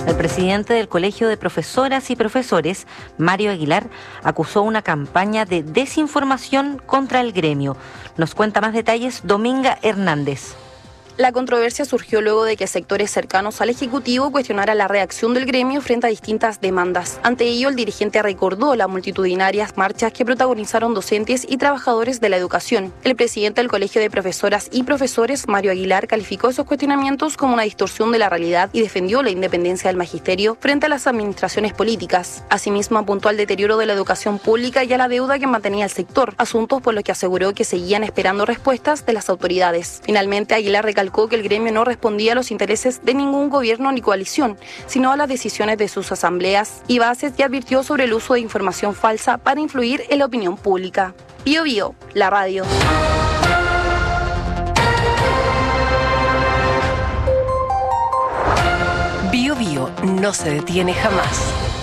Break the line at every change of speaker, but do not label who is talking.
El presidente del Colegio de Profesoras y Profesores, Mario Aguilar, acusó una campaña de desinformación contra el gremio. Nos cuenta más detalles Dominga Hernández.
La controversia surgió luego de que sectores cercanos al Ejecutivo cuestionaran la reacción del gremio frente a distintas demandas. Ante ello, el dirigente recordó las multitudinarias marchas que protagonizaron docentes y trabajadores de la educación. El presidente del Colegio de Profesoras y Profesores, Mario Aguilar, calificó esos cuestionamientos como una distorsión de la realidad y defendió la independencia del magisterio frente a las administraciones políticas. Asimismo, apuntó al deterioro de la educación pública y a la deuda que mantenía el sector, asuntos por los que aseguró que seguían esperando respuestas de las autoridades. Finalmente, Aguilar recalcó que el gremio no respondía a los intereses de ningún gobierno ni coalición, sino a las decisiones de sus asambleas y bases, y advirtió sobre el uso de información falsa para influir en la opinión pública. Bío Bío, la radio.
Bío Bío no se detiene jamás.